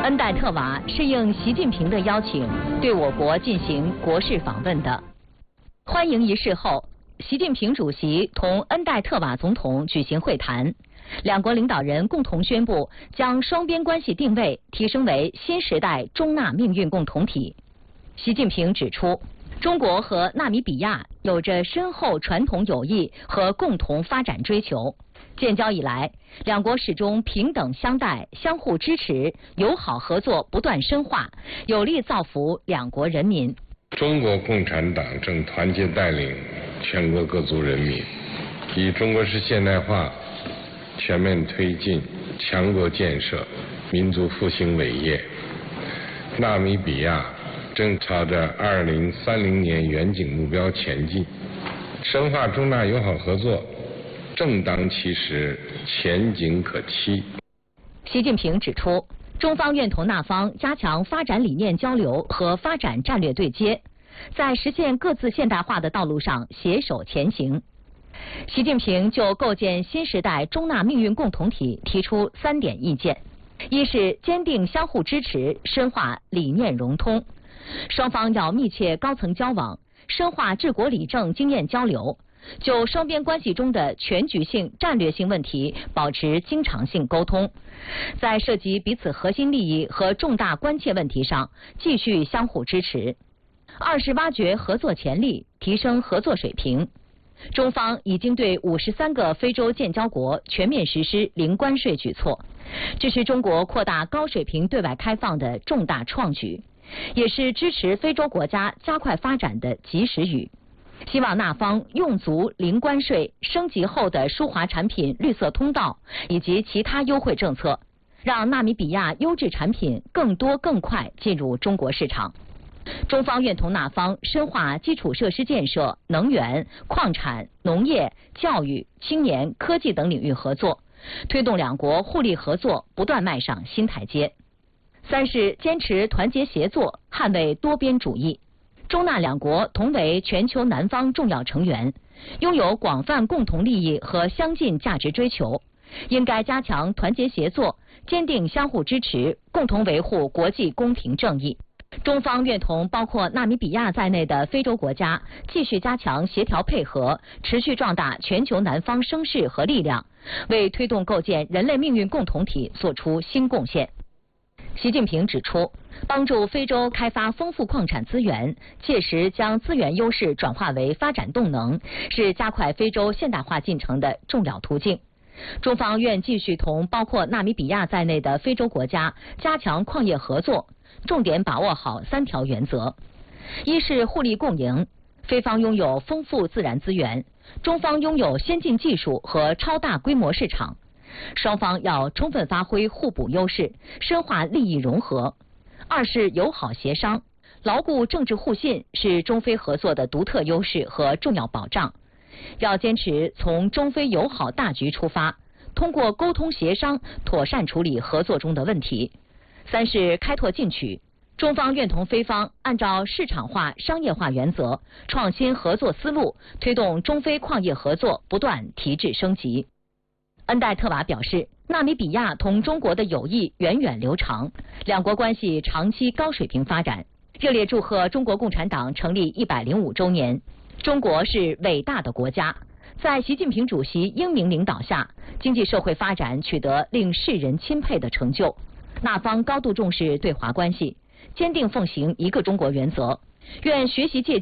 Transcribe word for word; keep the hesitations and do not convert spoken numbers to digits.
恩代特瓦是应习近平的邀请，对我国进行国事访问的。欢迎仪式后，习近平主席同恩代特瓦总统举行会谈，两国领导人共同宣布将双边关系定位提升为新时代中纳命运共同体。习近平指出，中国和纳米比亚有着深厚传统友谊和共同发展追求。建交以来，两国始终平等相待、相互支持，友好合作不断深化，有力造福两国人民。 中国共产党正团结带领全国各族人民，以中国式现代化全面推进强国建设、民族复兴伟业。纳米比亚正朝着二零三零年远景目标前进，深化中纳友好合作正当其时，前景可期。 习近平指出，中方愿同纳方加强发展理念交流和发展战略对接，在实现各自现代化的道路上携手前行。习近平就构建新时代中纳命运共同体提出三点意见：一是坚定相互支持，深化理念融通，双方要密切高层交往，深化治国理政经验交流，就双边关系中的全局性、战略性问题保持经常性沟通，在涉及彼此核心利益和重大关切问题上继续相互支持。二是挖掘合作潜力，提升合作水平。中方已经对五十三个非洲建交国全面实施零关税举措，这是中国扩大高水平对外开放的重大创举，也是支持非洲国家加快发展的及时雨。希望纳方用足零关税、升级后的输华产品绿色通道以及其他优惠政策，让纳米比亚优质产品更多更快进入中国市场。中方愿同纳方深化基础设施建设、能源、矿产、农业、教育、青年、科技等领域合作，推动两国互利合作不断迈上新台阶。三是坚持团结协作，捍卫多边主义。中纳两国同为全球南方重要成员，拥有广泛共同利益和相近价值追求，应该加强团结协作，坚定相互支持，共同维护国际公平正义。中方愿同包括纳米比亚在内的非洲国家继续加强协调配合，持续壮大全球南方声势和力量，为推动构建人类命运共同体做出新贡献。习近平指出，帮助非洲开发丰富矿产资源，切实将资源优势转化为发展动能，是加快非洲现代化进程的重要途径。中方愿继续同包括纳米比亚在内的非洲国家加强矿业合作，重点把握好三条原则：一是互利共赢，非方拥有丰富自然资源，中方拥有先进技术和超大规模市场，双方要充分发挥互补优势，深化利益融合。二是友好协商，牢固政治互信是中非合作的独特优势和重要保障，要坚持从中非友好大局出发，通过沟通协商妥善处理合作中的问题。三是开拓进取，中方愿同非方按照市场化、商业化原则，创新合作思路，推动中非矿业合作不断提质升级。恩代特瓦表示，纳米比亚同中国的友谊源远流长，两国关系长期高水平发展，热烈祝贺中国共产党成立一百零五周年。中国是伟大的国家，在习近平主席英明领导下，经济社会发展取得令世人钦佩的成就。纳方高度重视对华关系，坚定奉行一个中国原则，愿学习借